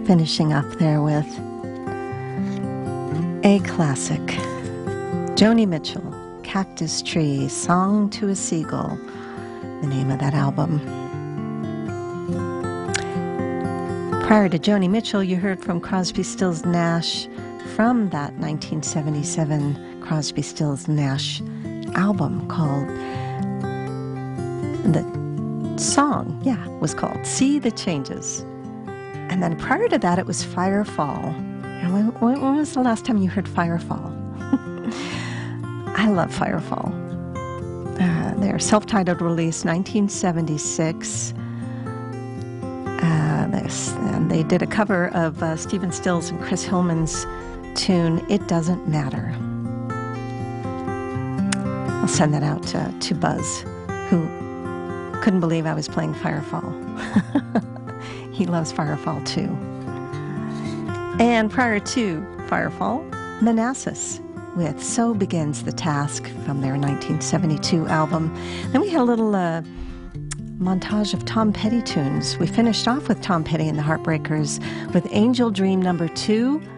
Finishing up there with a classic, Joni Mitchell, Cactus Tree, Song to a Seagull, the name of that album. Prior to Joni Mitchell, you heard from Crosby, Stills, Nash from that 1977 Crosby, Stills, Nash album called, the song, was called See the Changes. And then prior to that, it was Firefall. And when was the last time you heard Firefall? I love Firefall. Their self-titled release, 1976. And they did a cover of Stephen Stills and Chris Hillman's tune, It Doesn't Matter. I'll send that out to Buzz, who couldn't believe I was playing Firefall. He loves Firefall too. And prior to Firefall, Manassas with So Begins the Task from their 1972 album. Then we had a little montage of Tom Petty tunes. We finished off with Tom Petty and the Heartbreakers with Angel Dream No. 2,